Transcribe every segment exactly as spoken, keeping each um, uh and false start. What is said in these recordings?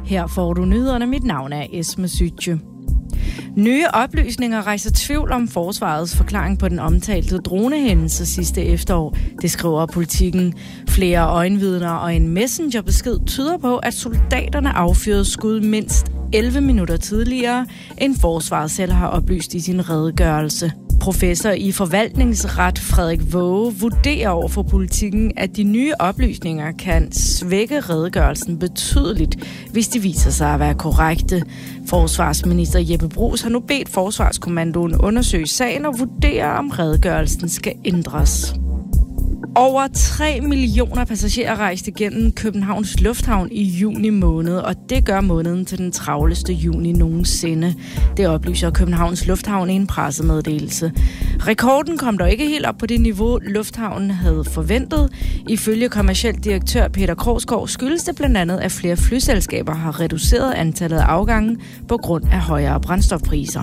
Her får du nyhederne. Mit navn er Esme Sytje. Nye oplysninger rejser tvivl om forsvarets forklaring på den omtalte dronehændelse sidste efterår. Det skriver Politikken. Flere øjenvidner og en messengerbesked tyder på, at soldaterne affyrede skud mindst elleve minutter tidligere, end forsvaret selv har oplyst i sin redegørelse. Professor i forvaltningsret Frederik Våge vurderer over for Politikken, at de nye oplysninger kan svække redegørelsen betydeligt, hvis de viser sig at være korrekte. Forsvarsminister Jeppe Bruus har nu bedt Forsvarskommandoen undersøge sagen og vurdere, om redegørelsen skal ændres. Over tre millioner passagerer rejste gennem Københavns Lufthavn i juni måned, og det gør måneden til den travleste juni nogensinde. Det oplyser Københavns Lufthavn i en pressemeddelelse. Rekorden kom dog ikke helt op på det niveau, lufthavnen havde forventet. Ifølge kommerciel direktør Peter Krogsgaard skyldes det blandt andet, at flere flyselskaber har reduceret antallet af afgange på grund af højere brændstofpriser.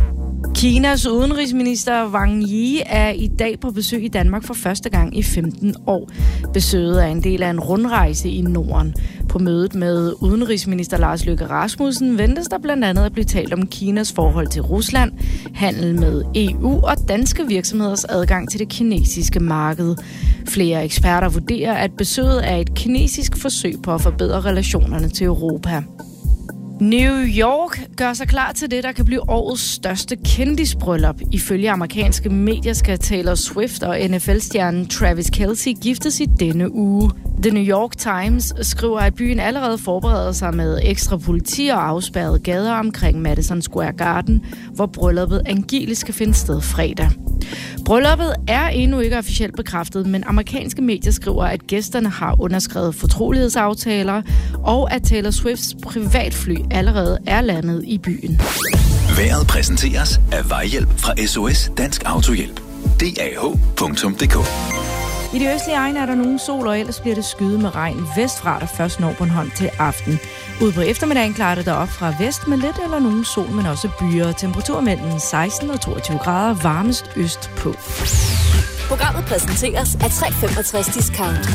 Kinas udenrigsminister Wang Yi er i dag på besøg i Danmark for første gang i femten år. Besøget er en del af en rundrejse i Norden. På mødet med udenrigsminister Lars Løkke Rasmussen ventes der blandt andet at blive talt om Kinas forhold til Rusland, handel med E U og danske virksomheders adgang til det kinesiske marked. Flere eksperter vurderer, at besøget er et kinesisk forsøg på at forbedre relationerne til Europa. New York gør sig klar til det, der kan blive årets største kendisbryllup. Ifølge amerikanske medier skal Taylor Swift og N F L-stjernen Travis Kelce giftes i denne uge. The New York Times skriver, at byen allerede forbereder sig med ekstra politi og afspærrede gader omkring Madison Square Garden, hvor brylluppet angiveligt skal finde sted fredag. Brylluppet er endnu ikke officielt bekræftet, men amerikanske medier skriver, at gæsterne har underskrevet fortrolighedsaftaler, og at Taylor Swifts privatfly allerede er landet i byen. Vejret præsenteres af Vejhjælp fra S O S Dansk Autohjælp. D A H punktum d k. I de østlige egne er der nogen sol, og ellers bliver det skyet med regn vestfra, der først når Bornholm til aften. Ude på eftermiddagen klarer det derop fra vest med lidt eller nogen sol, men også byer. Temperatur mellem seksten og toogtyve grader, varmest øst på. Programmet præsenteres af tre femogtres Discount.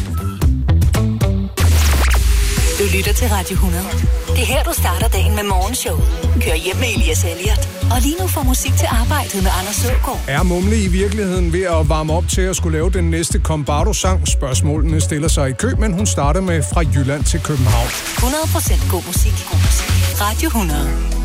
Du lytter til Radio hundrede. Det er her, du starter dagen med morgenshow. Kør hjem med Elias Elliot. Og lige nu får musik til arbejdet med Anders Søgaard. Er Mumle i virkeligheden ved at varme op til at skulle lave den næste Combardo-sang? Spørgsmålene stiller sig i kø, men hun starter med Fra Jylland til København. hundrede procent god musik. God musik. Radio hundrede.